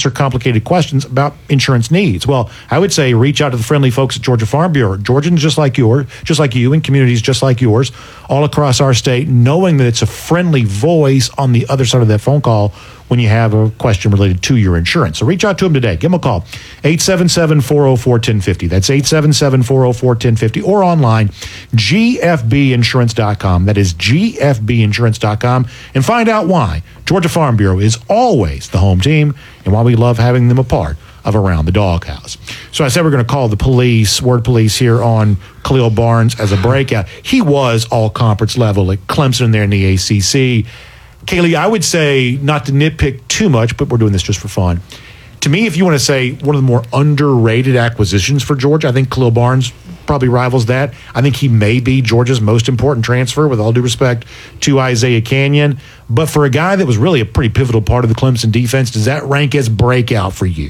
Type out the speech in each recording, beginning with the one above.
answer complicated questions about insurance needs. Well, I would say reach out to the friendly folks at Georgia Farm Bureau. Georgians just like you, and communities just like yours, all across our state, knowing that it's a friendly voice on the other side of that phone call when you have a question related to your insurance. So reach out to them today. Give them a call, 877-404-1050. That's 877-404-1050, or online, gfbinsurance.com. That is gfbinsurance.com. And find out why Georgia Farm Bureau is always the home team and why we love having them a part of Around the Doghouse. So I said we're going to call the police, word police here on Khalil Barnes as a breakout. He was all conference level at Clemson there in the ACC. Kaylee, I would say, not to nitpick too much, but we're doing this just for fun. To me, if you want to say one of the more underrated acquisitions for Georgia, I think Khalil Barnes probably rivals that. I think he may be Georgia's most important transfer, with all due respect to Isaiah Canyon. But for a guy that was really a pretty pivotal part of the Clemson defense, does that rank as breakout for you?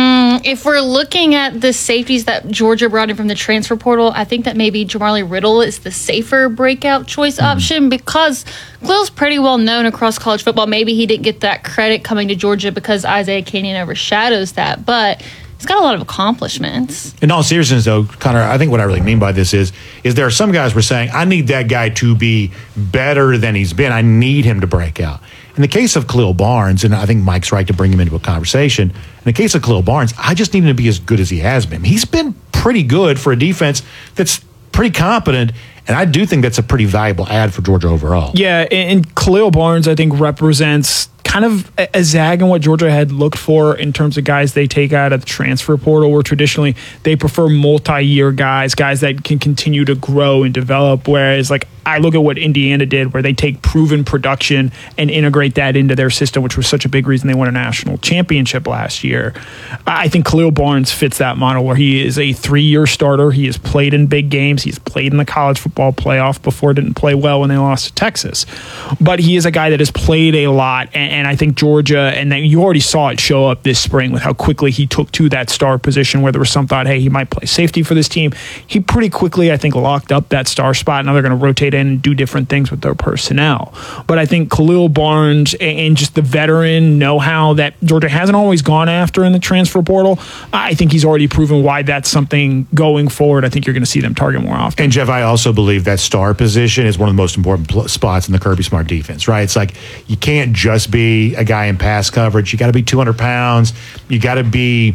If we're looking at the safeties that Georgia brought in from the transfer portal, I think that maybe Jamali Riddle is the safer breakout choice option, because Khalil's pretty well known across college football. Maybe he didn't get that credit coming to Georgia because Isaiah Canyon overshadows that, but he's got a lot of accomplishments. In all seriousness, though, Connor, I think what I really mean by this is there are some guys we're saying, I need that guy to be better than he's been. I need him to break out. In the case of Khalil Barnes, and I think Mike's right to bring him into a conversation, in the case of Khalil Barnes, I just need him to be as good as he has been. He's been pretty good for a defense that's pretty competent, and I do think that's a pretty valuable add for Georgia overall. Yeah, and Khalil Barnes, I think, represents kind of a zag in what Georgia had looked for in terms of guys they take out of the transfer portal, where traditionally they prefer multi-year guys that can continue to grow and develop, whereas like I look at what Indiana did, where they take proven production and integrate that into their system, which was such a big reason they won a national championship last year. I think Khalil Barnes fits that model, where he is a 3-year starter. He has played in big games. He's played in the college football playoff before, didn't play well when they lost to Texas. But he is a guy that has played a lot, and I think Georgia, and you already saw it show up this spring with how quickly he took to that star position, where there was some thought, hey, he might play safety for this team. He pretty quickly, I think, locked up that star spot. Now they're going to rotate in and do different things with their personnel. But I think Khalil Barnes and just the veteran know-how that Georgia hasn't always gone after in the transfer portal, I think he's already proven why that's something going forward I think you're going to see them target more often. And Jeff, I also believe that star position is one of the most important spots in the Kirby Smart defense, right? It's like you can't just be a guy in pass coverage. You got to be 200 pounds. You got to be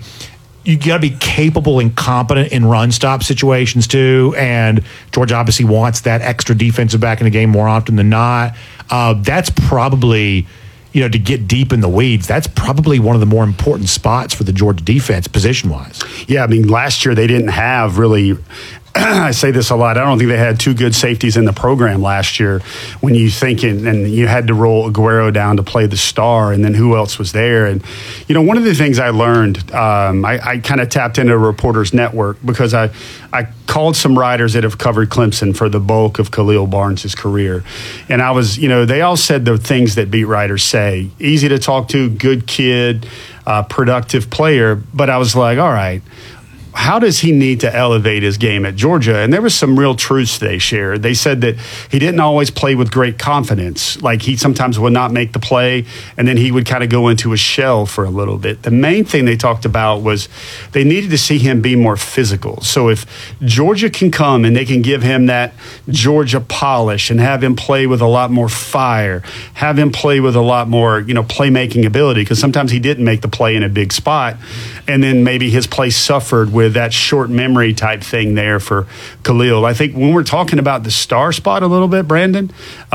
capable and competent in run stop situations too. And Georgia obviously wants that extra defensive back in the game more often than not. That's probably, to get deep in the weeds, that's probably one of the more important spots for the Georgia defense position wise. Yeah, I mean, last year they didn't have really. I say this a lot. I don't think they had two good safeties in the program last year. When you think, and you had to roll Aguero down to play the star, and then who else was there? And one of the things I learned, I kind of tapped into a reporters network because I called some writers that have covered Clemson for the bulk of Khalil Barnes' career, and I was, they all said the things that beat writers say: easy to talk to, good kid, productive player. But I was like, all right, how does he need to elevate his game at Georgia? And there was some real truths they shared. They said that he didn't always play with great confidence. Like, he sometimes would not make the play, and then he would kind of go into a shell for a little bit. The main thing they talked about was they needed to see him be more physical. So if Georgia can come and they can give him that Georgia polish and have him play with a lot more fire, have him play with a lot more, playmaking ability, because sometimes he didn't make the play in a big spot, and then maybe his play suffered with that short memory type thing there for Khalil. I think when we're talking about the star spot a little bit, Brandon,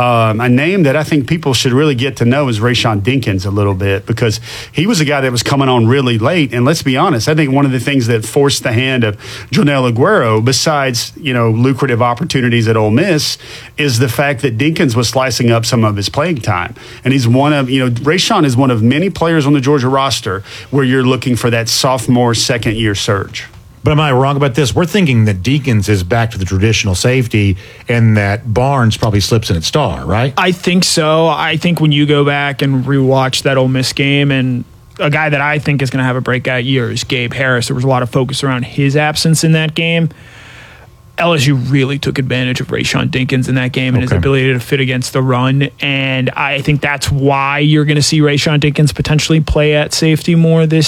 a name that I think people should really get to know is Rayshawn Dinkins a little bit, because he was a guy that was coming on really late. And let's be honest, I think one of the things that forced the hand of Jonel Aguero, besides, lucrative opportunities at Ole Miss, is the fact that Dinkins was slicing up some of his playing time. And he's one of, Rayshawn is one of many players on the Georgia roster where you're looking for that sophomore, second-year surge. But am I wrong about this? We're thinking that Dinkins is back to the traditional safety and that Barnes probably slips in at star, right? I think so. I think when you go back and rewatch that Ole Miss game, and a guy that I think is going to have a breakout year is Gabe Harris. There was a lot of focus around his absence in that game. LSU really took advantage of Rayshawn Dinkins in that game and his ability to fit against the run. And I think that's why you're going to see Rayshawn Dinkins potentially play at safety more this